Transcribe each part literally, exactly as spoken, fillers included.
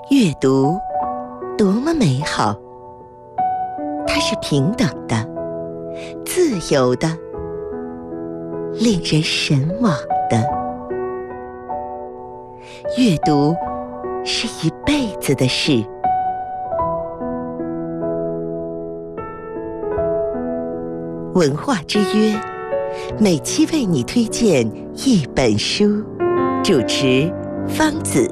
阅读多么美好，它是平等的、自由的、令人神往的。阅读是一辈子的事。文化之约，每期为你推荐一本书。主持方子。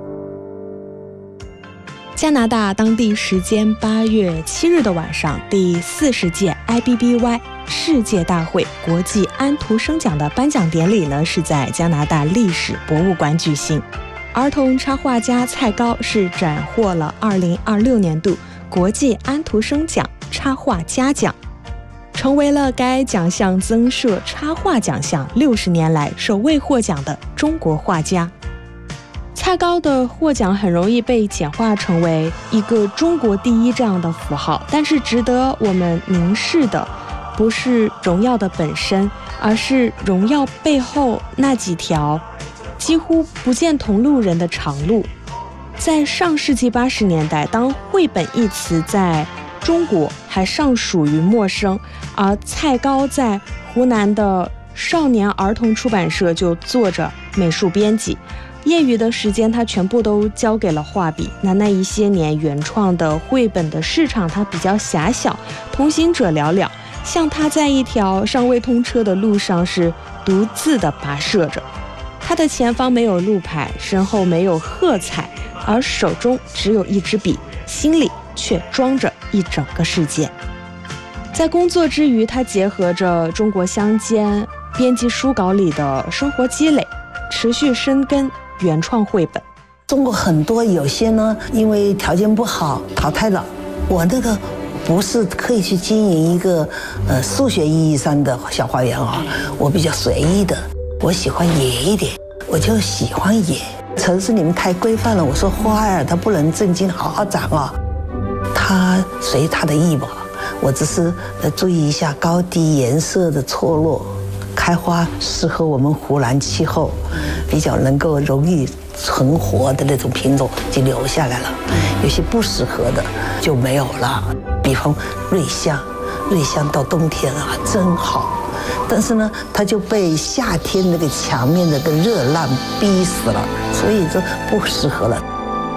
加拿大当地时间八月七日的晚上，第四十届 I B B Y 世界大会国际安徒生奖的颁奖典礼呢，是在加拿大历史博物馆举行。儿童插画家蔡高是斩获了二零二六年度国际安徒生奖插画家奖，成为了该奖项增设插画奖项六十年来首位获奖的中国画家。蔡高的获奖很容易被简化成为一个中国第一这样的符号，但是值得我们凝视的不是荣耀的本身，而是荣耀背后那几条几乎不见同路人的长路。在上世纪八十年代，当绘本一词在中国还尚属于陌生，而蔡高在湖南的少年儿童出版社就做着美术编辑，业余的时间他全部都交给了画笔。那那一些年原创的绘本的市场它比较狭小，同行者寥寥，像他在一条尚未通车的路上是独自的跋涉着。他的前方没有路牌，身后没有喝彩，而手中只有一支笔，心里却装着一整个世界。在工作之余，他结合着中国乡间编辑书稿里的生活积累，持续深耕原创绘本。 中国很多有些呢，因为条件不好淘汰了。我那个不是刻意去经营一个呃数学意义上的小花园啊，我比较随意的，我喜欢野一点，我就喜欢野。城市里面太规范了，我说花呀，它不能正经好好长啊，它随它的意吧。我只是呃注意一下高低颜色的错落，开花适合我们湖南气候，比较能够容易存活的那种品种就留下来了，有些不适合的就没有了。比方瑞香，瑞香到冬天啊真好，但是呢它就被夏天那个墙面那个热浪逼死了，所以就不适合了。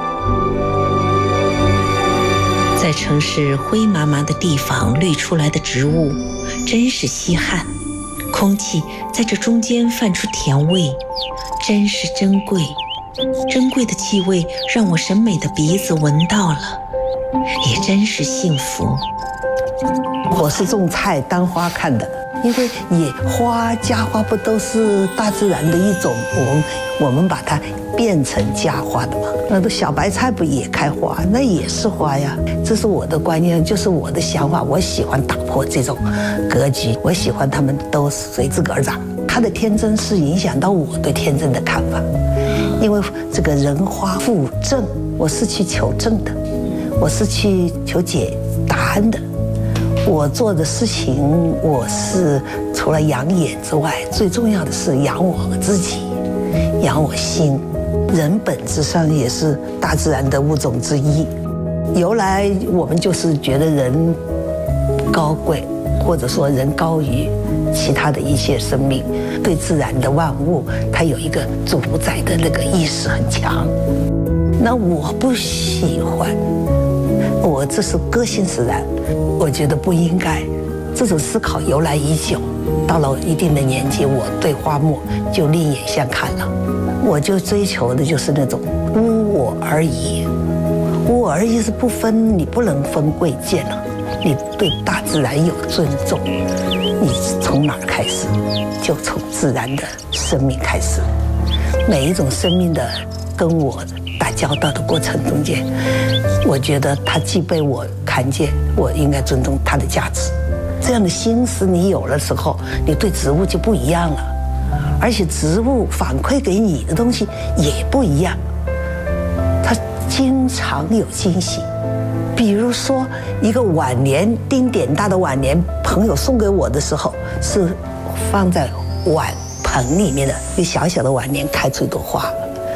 在城市灰麻麻的地方绿出来的植物真是稀罕，空气在这中间泛出甜味，真是珍贵。珍贵的气味让我审美的鼻子闻到了，也真是幸福。 我是种菜当花看的，因为野花家花不都是大自然的一种，我们我们把它变成家花的嘛。那个小白菜不也开花，那也是花呀。这是我的观念，就是我的想法，我喜欢打破这种格局，我喜欢它们都随自个儿长。它的天真是影响到我对天真的看法，因为这个人花复正，我是去求证的，我是去求解答案的。我做的事情，我是除了养眼之外，最重要的是养我自己，养我心。人本质上也是大自然的物种之一，由来我们就是觉得人高贵，或者说人高于其他的一切生命，对自然的万物它有一个主宰的那个意识很强。那我不喜欢，我这是个性使然，我觉得不应该。这种思考由来已久，到了一定的年纪，我对花木就另眼相看了。我就追求的就是那种无我而已，无我而已是不分，你不能分贵贱了。你对大自然有尊重，你从哪儿开始？就从自然的生命开始。每一种生命的跟我打交道的过程中间，我觉得它既被我看见，我应该尊重它的价值。这样的心思你有了时候，你对植物就不一样了，而且植物反馈给你的东西也不一样，它经常有惊喜。比如说一个晚年丁点大的晚年，朋友送给我的时候是放在碗盆里面的，一小小的晚年开出一朵花，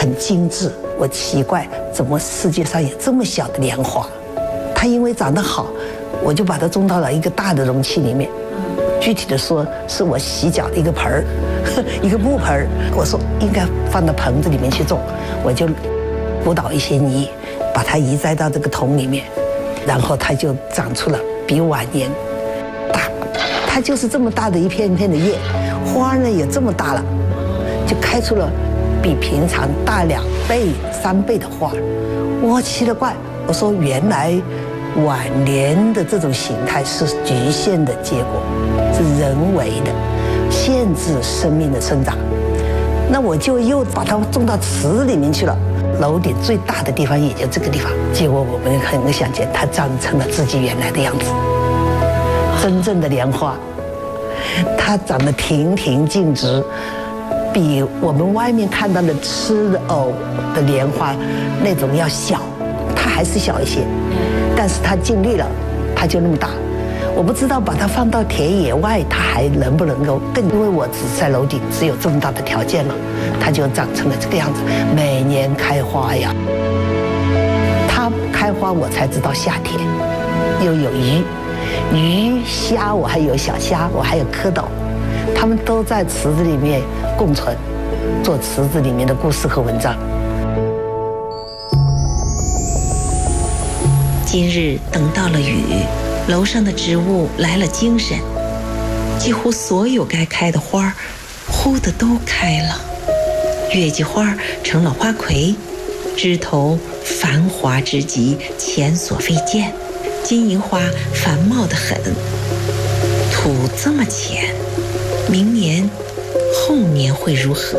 很精致。我奇怪，怎么世界上有这么小的莲花？它因为长得好，我就把它种到了一个大的容器里面。具体的说，是我洗脚的一个盆儿，一个木盆儿。我说应该放到盆子里面去种，我就鼓捣一些泥，把它移栽到这个桶里面，然后它就长出了比晚年大。它就是这么大的一片一片的叶，花呢也这么大了，就开出了比平常大两倍、三倍的花。我奇了怪，我说原来晚年的这种形态是局限的结果，是人为的限制生命的生长。那我就又把它种到池子里面去了。楼顶最大的地方也就这个地方，结果我们很想见它长成了自己原来的样子。真正的莲花，它长得亭亭净植，比我们外面看到的吃的藕的莲花那种要小，它还是小一些，但是它尽力了，它就那么大。我不知道把它放到田野外，它还能不能够更？因为我只在楼顶，只有这么大的条件了，它就长成了这个样子，每年开花呀。它开花，我才知道夏天又有鱼。鱼虾，我还有小虾，我还有蝌蚪，它们都在池子里面共存，做池子里面的故事和文章。 今日等到了雨，楼上的植物来了精神，几乎所有该开的花儿，忽的都开了。月季花成了花魁，枝头繁华之极，前所未见。金银花繁茂得很，土这么浅，明年后年会如何？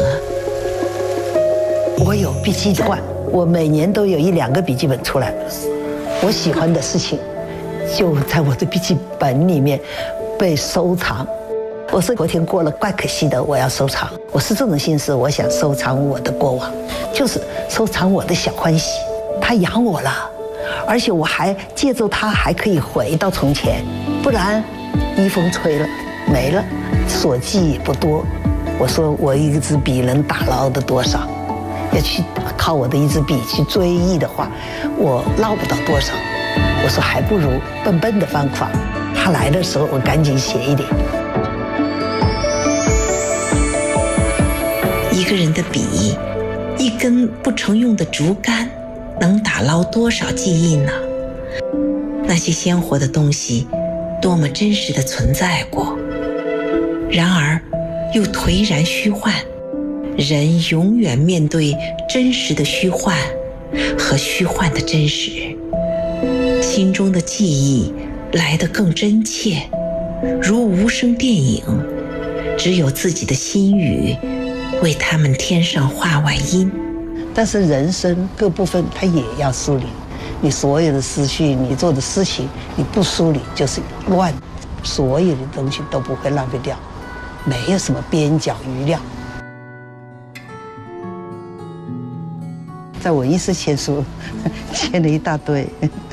我有笔记本，我每年都有一两个笔记本出来，我喜欢的事情就在我的笔记本里面被收藏。我说昨天过了，怪可惜的，我要收藏。我是这种心思，我想收藏我的过往，就是收藏我的小欢喜。他养我了，而且我还借助它还可以回到从前，不然一风吹了没了，所记也不多。我说我一支笔能打捞的多少，要去靠我的一支笔去追忆的话，我捞不到多少。我说还不如笨笨的方法，他来的时候我赶紧写一点。 一个人的笔，一根不成用的竹竿，能打捞多少记忆呢？那些鲜活的东西，多么真实的存在过，然而又颓然虚幻。人永远面对真实的虚幻和虚幻的真实，心中的记忆来得更真切，如无声电影，只有自己的心语为他们添上画外音。 但是人生各部分它也要梳理，你所有的思绪，你做的事情，你不梳理就是乱，所有的东西都不会浪费掉，没有什么边角余料。在我一时签书，签了一大堆，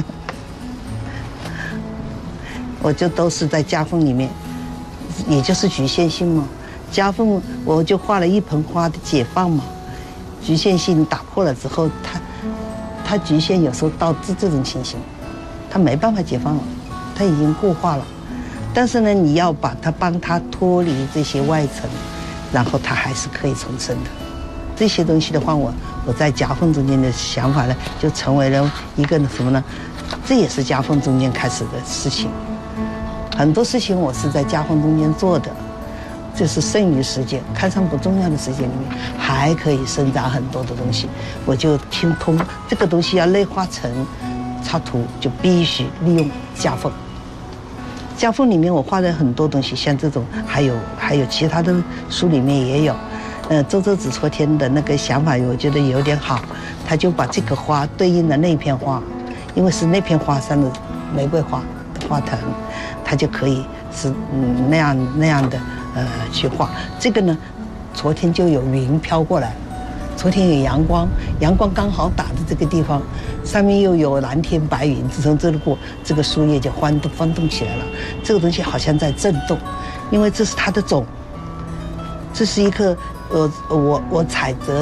我就都是在夹缝里面，也就是局限性嘛。夹缝我就画了一盆花的解放嘛，局限性打破了之后，它它局限有时候到这这种情形，它没办法解放了，它已经固化了。但是呢，你要把它帮它脱离这些外层，然后它还是可以重生的。这些东西的话，我我在夹缝中间的想法呢，就成为了一个什么呢？这也是夹缝中间开始的事情。很多事情我是在夹缝中间做的，就是剩余时间，看上不重要的时间里面，还可以生长很多的东西。我就听通这个东西要内化成插图，就必须利用夹缝。夹缝里面我画的很多东西，像这种，还有还有其他的书里面也有。呃，周周子昨天的那个想法，我觉得有点好，他就把这个花对应的那片花，因为是那片花上的玫瑰花的花藤，他就可以是嗯那样那样的呃去画。这个呢，昨天就有云飘过来，昨天有阳光，阳光刚好打的这个地方，上面又有蓝天白云，自从这过，这个树叶就翻动翻动起来了。这个东西好像在震动，因为这是它的种，这是一颗。呃，我我采择的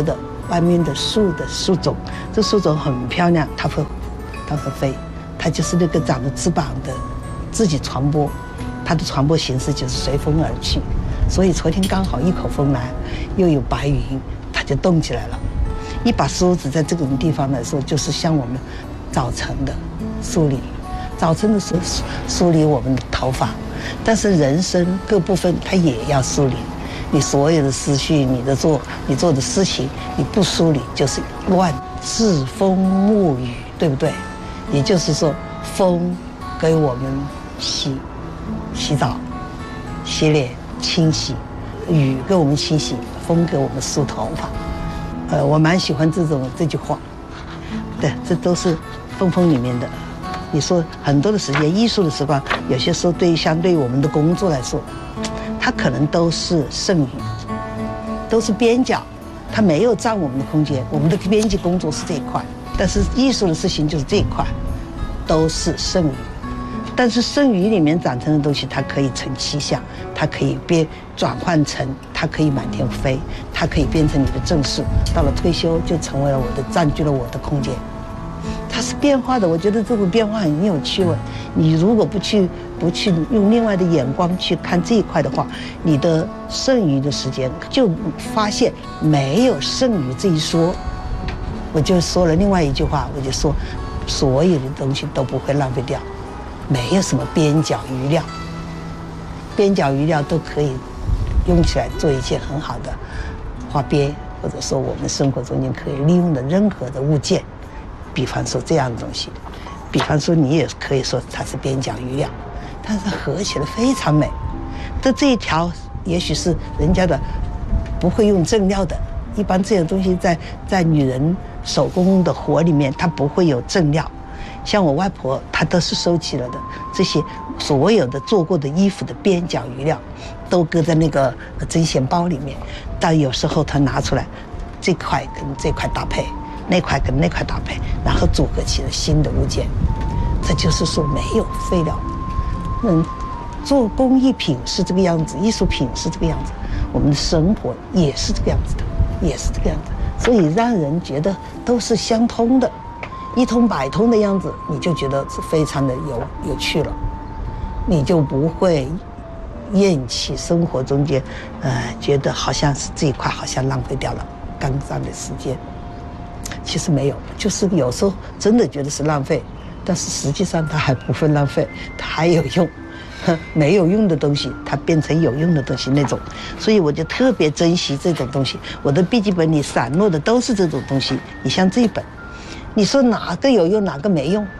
外面的树的树种，这树种很漂亮，它会它会飞，它就是那个长着翅膀的自己传播，它的传播形式就是随风而去。所以昨天刚好一口风来，又有白云，它就动起来了。一把梳子在这种地方来说，就是像我们早晨的梳理，早晨的时候梳理我们的头发，但是人生各部分它也要梳理。你所有的思绪，你的做你做的事情，你不梳理就是乱，栉风沐雨，对不对？也就是说，风给我们洗洗澡、洗脸、清洗；雨给我们清洗，风给我们梳头发。呃，我蛮喜欢这种这句话。对，这都是风风里面的。你说很多的时间，艺术的时光，有些时候对于相对于我们的工作来说，它可能都是剩余，都是边角，它没有占我们的空间。我们的编辑工作是这一块，但是艺术的事情就是这一块，都是剩余。但是剩余里面长成的东西，它可以成气象，它可以变转换成，它可以满天飞，它可以变成你的正事。到了退休，就成为了我的，占据了我的空间。它是变化的，我觉得这种变化很有趣味。你如果不去不去用另外的眼光去看这一块的话，你的剩余的时间就发现没有剩余这一说。我就说了另外一句话，我就说，所有的东西都不会浪费掉，没有什么边角余料，边角余料都可以用起来做一件很好的花边，或者说我们生活中间可以利用的任何的物件。比方说这样的东西，比方说你也可以说它是边角余料，但是合起来非常美。这这一条也许是人家的不会用正料的，一般这些东西在在女人手工的活里面，它不会有正料。像我外婆，她都是收起了的这些所有的做过的衣服的边角余料，都搁在那个针线包里面。但有时候她拿出来，这块跟这块搭配。那块跟那块搭配，然后组合起了新的物件，这就是说没有废料。嗯，做工艺品是这个样子，艺术品是这个样子，我们的生活也是这个样子的，也是这个样子。所以让人觉得都是相通的，一通百通的样子，你就觉得是非常的有有趣了，你就不会厌弃生活中间，呃，觉得好像是这一块好像浪费掉了刚刚的时间。其实没有，就是有时候真的觉得是浪费，但是实际上它还不会浪费，它还有用。没有用的东西，它变成有用的东西那种，所以我就特别珍惜这种东西。我的笔记本里散落的都是这种东西。你像这一本，你说哪个有用，哪个没用？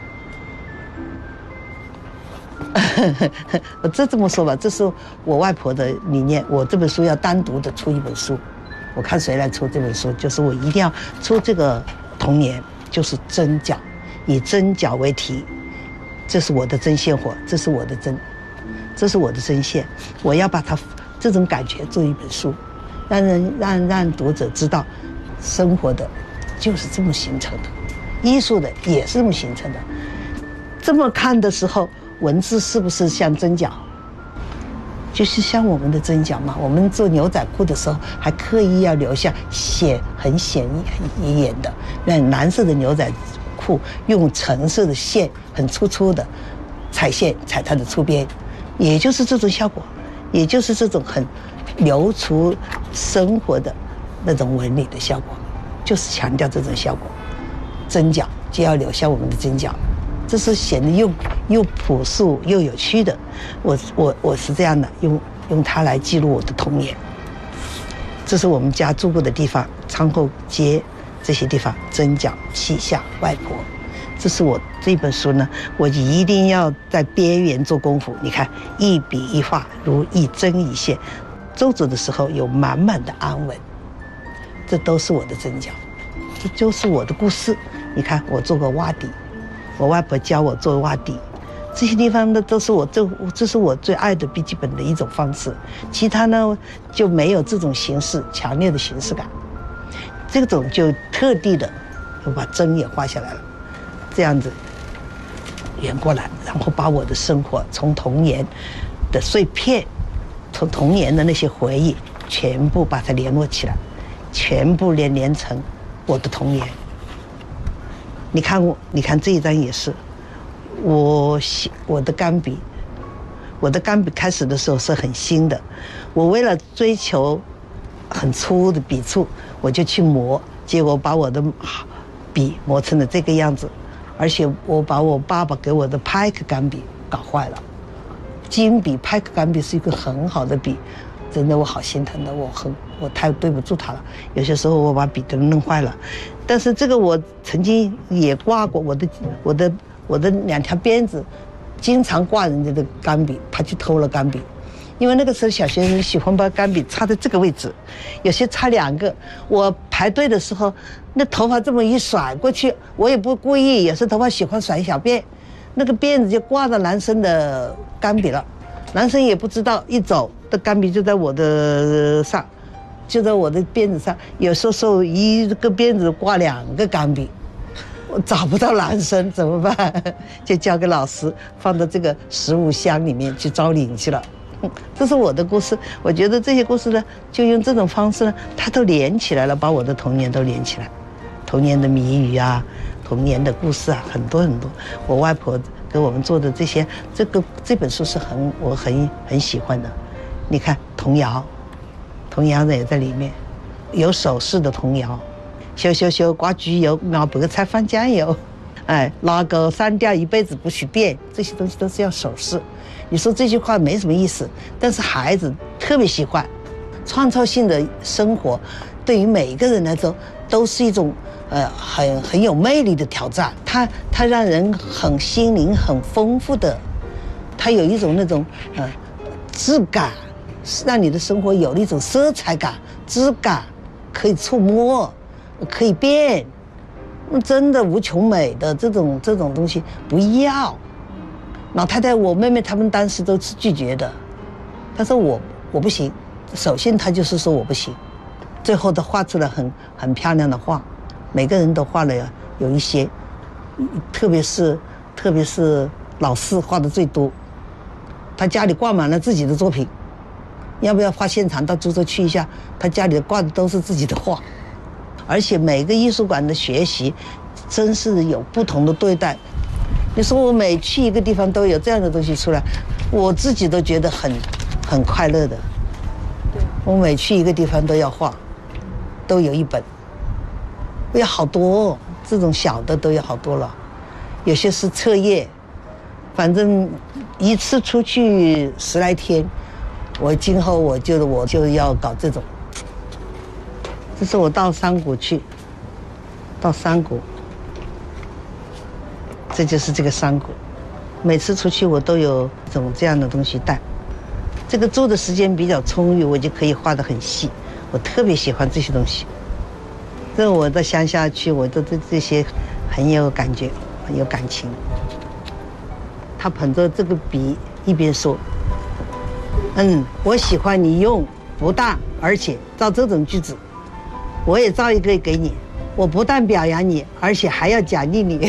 我这这么说吧，这是我外婆的理念。我这本书要单独的出一本书。我看谁来出这本书，就是我一定要出这个童年，就是针脚，以针脚为题，这是我的针线活，这是我的针，这是我的针线，我要把它这种感觉做一本书，让人让让读者知道，生活的就是这么形成的，艺术的也是这么形成的。这么看的时候，文字是不是像针脚？就是像我们的针脚嘛，我们做牛仔裤的时候还刻意要留下显很显眼的，让蓝色的牛仔裤用橙色的线很粗粗的踩线踩它的粗边，也就是这种效果，也就是这种很流出生活的那种纹理的效果，就是强调这种效果。针脚就要留下我们的针脚，这是显得又又朴素又有趣的。我我我是这样的，用用它来记录我的童年。这是我们家住过的地方，昌后街这些地方，针脚、气象、外婆。这是我这本书呢，我一定要在边缘做功夫。你看，一笔一画如一针一线，走走的时候有满满的安稳。这都是我的针脚，这就是我的故事。你看，我做过袜底。我外婆教我做袜底，这些地方呢都是我这这是我最爱的笔记本的一种方式。其他呢就没有这种形式强烈的形式感，这种就特地的我把针也画下来了，这样子圆过来，然后把我的生活从童年的碎片，从童年的那些回忆全部把它联络起来， 全部连连成我的童年。你看我，你看这一张也是，我我的钢笔，我的钢笔开始的时候是很新的，我为了追求很粗的笔触，我就去磨，结果把我的笔磨成了这个样子，而且我把我爸爸给我的派克钢笔搞坏了。金笔派克钢笔是一个很好的笔，真的我好心疼的，我很我太对不住他了。有些时候我把笔都弄坏了，但是这个我曾经也挂过我的我的我的两条鞭子，经常挂人家的钢笔，他去偷了钢笔。因为那个时候小学生喜欢把钢笔插在这个位置，有些插两个。我排队的时候，那头发这么一甩过去，我也不故意，有时头发喜欢甩一小辫，那个辫子就挂到男生的钢笔了，男生也不知道，一走的钢笔就在我的上，就在我的辫子上。有时候一个辫子挂两个钢笔，我找不到男生怎么办？就交给老师，放到这个食物箱里面去招领去了。这是我的故事，我觉得这些故事呢，就用这种方式呢，它都连起来了，把我的童年都连起来，童年的谜语啊，童年的故事啊，很多很多。我外婆给我们做的这些，这个这本书是很我很很喜欢的。你看童谣，童谣也在里面，有手势的童谣，羞羞羞刮焗油，熬白菜放酱油，哎，拉钩删掉一辈子不许变，这些东西都是要手势。你说这句话没什么意思，但是孩子特别喜欢。创造性的生活对于每一个人来说都是一种呃很很有魅力的挑战，它它让人很心灵很丰富的，它有一种那种呃质感，让你的生活有了一种色彩感、质感，可以触摸，可以变，真的无穷美的这种这种东西不要。老太太我妹妹他们当时都是拒绝的，她说我我不行，首先她就是说我不行，最后她画出了很很漂亮的画，每个人都画了有一些，特别是特别是老四画的最多，他家里挂满了自己的作品，要不要画现场到株洲去一下，他家里挂的都是自己的画，而且每个艺术馆的学习真是有不同的对待。你说我每去一个地方都有这样的东西出来，我自己都觉得很很快乐的。我每去一个地方都要画，都有一本，有好多这种小的都有好多了，有些是册页，反正一次出去十来天，我今后我就我就要搞这种。这是我到山谷去，到山谷。这就是这个山谷，每次出去我都有这种这样的东西带。这个住的时间比较充裕，我就可以画得很细。我特别喜欢这些东西。这我到乡下去，我都对这些很有感觉，很有感情。他捧着这个笔，一边说：“嗯，我喜欢你用不但而且造这种句子，我也造一个给你。我不但表扬你，而且还要奖励你。”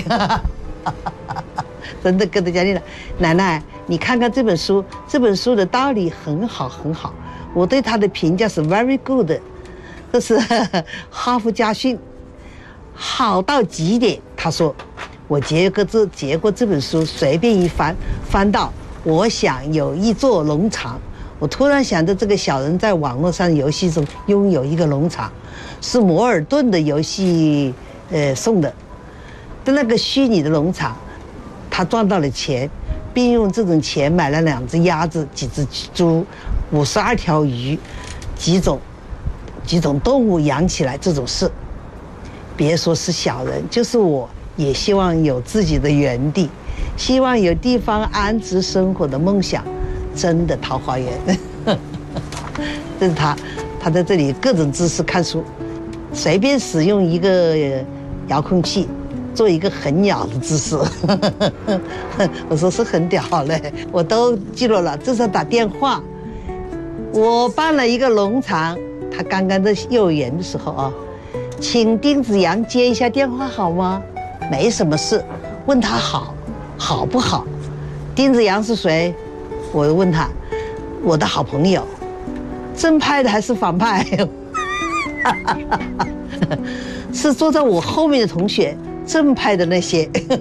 真的跟他奖励了。奶奶，你看看这本书，这本书的道理很好很好，我对他的评价是 very good， 这是哈佛家训，好到极点。他说，我结过这结过这本书，随便一翻，翻到我想有一座农场，我突然想到这个小人在网络上游戏中拥有一个农场，是摩尔顿的游戏呃送的。在那个虚拟的农场，他赚到了钱，并用这种钱买了两只鸭子、几只猪、五十二条鱼，几种几种动物养起来。这种事，别说是小人，就是我也希望有自己的园地，希望有地方安置生活的梦想，真的桃花源。这是他，他在这里各种姿势看书，随便使用一个遥控器。做一个很鸟的姿势，我说是很屌嘞，我都记录了。这时候打电话，我办了一个农场，他刚刚在幼儿园的时候啊，请丁子阳接一下电话好吗？没什么事，问他好，好不好？丁子阳是谁？我问他，我的好朋友，正派的还是反派？ 是坐在我后面的同学，正派的那些。